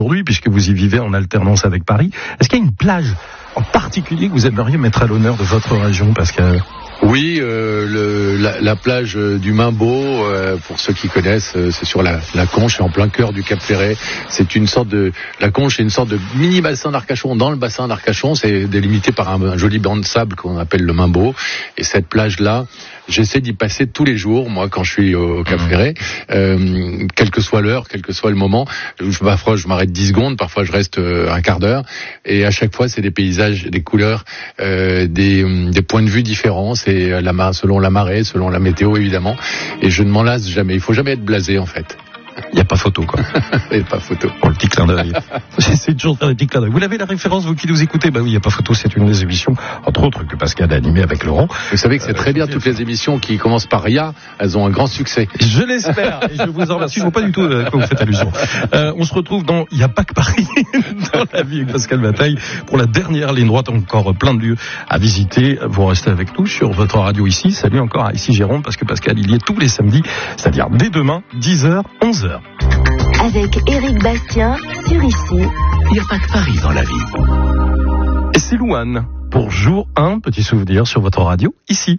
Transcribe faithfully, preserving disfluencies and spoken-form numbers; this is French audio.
aujourd'hui, puisque vous y vivez en alternance avec Paris. Est-ce qu'il y a une plage en particulier que vous aimeriez mettre à l'honneur de votre région, Pascal ? Oui, euh, le, la, la plage du Mimbeau, euh, pour ceux qui connaissent, euh, c'est sur la, la Conche, c'est en plein cœur du Cap Ferret. C'est une sorte de, la Conche, c'est une sorte de mini bassin d'Arcachon. Dans le bassin d'Arcachon, c'est délimité par un, un joli banc de sable qu'on appelle le Mimbeau. Et cette plage-là, j'essaie d'y passer tous les jours, moi, quand je suis au Cap Ferret, euh, quelle que soit l'heure, quel que soit le moment. Je, parfois, je m'arrête dix secondes, parfois je reste euh, un quart d'heure. Et à chaque fois, c'est des paysages, des couleurs, euh, des, des points de vue différents. C'est la, selon la marée, selon la météo, évidemment. Et je ne m'en lasse jamais. Il faut jamais être blasé, en fait. Il n'y a pas photo, quoi. Il n'y a pas photo. Pour le petit clin d'œil. C'est toujours faire des petits clins d'œil. Vous l'avez la référence, vous qui nous écoutez? Bah oui, il n'y a pas photo, c'est une des émissions, entre autres, que Pascal a animé avec Laurent. Vous savez que c'est euh, très bien, toutes les émissions qui commencent par I A, elles ont un grand succès. Je l'espère, et je vous en remercie. Je ne vois pas du tout à quoi vous faites allusion. Euh, on se retrouve dans Il n'y a pas que Paris, dans la vie avec Pascal Bataille, pour la dernière ligne droite, encore plein de lieux à visiter. Vous restez avec nous sur votre radio ici. Salut encore à Ici Jérôme, parce que Pascal, il y est tous les samedis, c'est-à-dire dès demain, dix heures, onze heures. Avec Éric Bastien, sur Ici. Il n'y a pas que Paris dans la vie. Et c'est Louane, pour jour un, petit souvenir sur votre radio, ici.